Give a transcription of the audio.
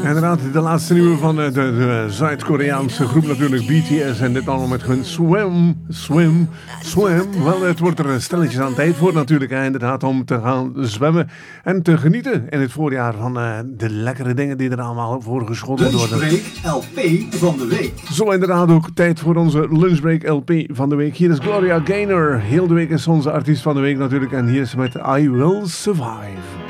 Inderdaad, de laatste nieuwe van de Zuid-Koreaanse groep natuurlijk, BTS. En dit allemaal met hun swim. Wel, het wordt er stelletjes aan tijd voor natuurlijk, inderdaad, om te gaan zwemmen. En te genieten in het voorjaar van de lekkere dingen die er allemaal voor geschoten worden. Lunchbreak LP van de week. Zo inderdaad ook tijd voor onze Lunchbreak LP van de week. Hier is Gloria Gaynor. Heel de week is onze artiest van de week natuurlijk. En hier is met I Will Survive.